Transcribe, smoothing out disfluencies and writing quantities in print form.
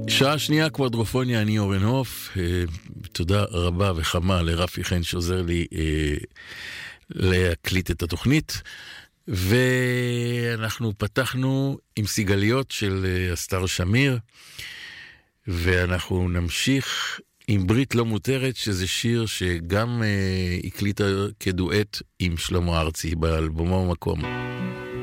שעה שנייה קוואדרופוניה, אני אורן הוף. תודה רבה וחמה לרפי חן שעוזר לי להקליט את התוכנית. ואנחנו פתחנו עם סיגליות של אסתר שמיר, ואנחנו נמשיך עם ברית לא מותרת, שזה שיר שגם הקליטה כדואט עם שלמה ארצי באלבומו מקום.